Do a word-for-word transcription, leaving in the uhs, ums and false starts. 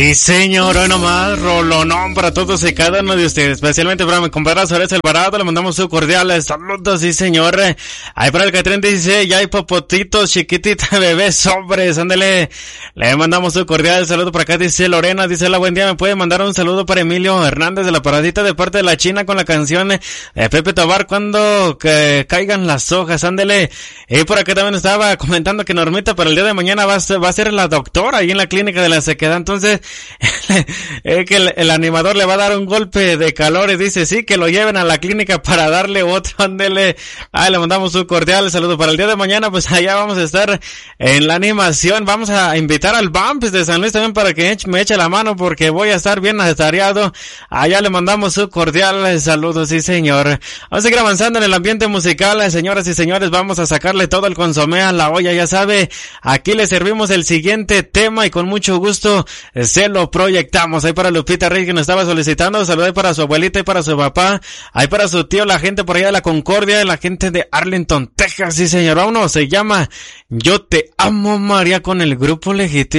Sí, señor, hoy nomás, rolonón para todos y cada uno de ustedes, especialmente para mi compadre Suárez Alvarado, le mandamos su cordial saludos, sí, señor. Ahí para el Catrín dice, ya hay popotitos, chiquitita, bebé, sobres, ándale. Le mandamos su cordial saludo para acá, dice Lorena, dice, hola, buen día, me puede mandar un saludo para Emilio Hernández de la Paradita de parte de la China con la canción de Pepe Tobar, cuando que caigan las hojas, ándale. Y por acá también estaba comentando que Normita para el día de mañana va a ser, va a ser la doctora ahí en la clínica de la Sequedad, entonces es que el, el animador le va a dar un golpe de calor y dice sí, que lo lleven a la clínica para darle otro, ándele. Ahí le mandamos un cordial saludo para el día de mañana, pues allá vamos a estar en la animación, vamos a invitar al Bumpis de San Luis también para que me eche la mano porque voy a estar bien atareado. Allá le mandamos un cordial saludo, sí señor. Vamos a seguir avanzando en el ambiente musical, señoras y señores, vamos a sacarle todo el consomé a la olla, ya sabe, aquí le servimos el siguiente tema y con mucho gusto se lo proyectamos. Ahí para Lupita Reyes que nos estaba solicitando, saludos para su abuelita y para su papá, ahí para su tío, la gente por allá de la Concordia, la gente de Arlington, Texas, sí señor, uno se llama Yo Te Amo María con el Grupo Legítimo.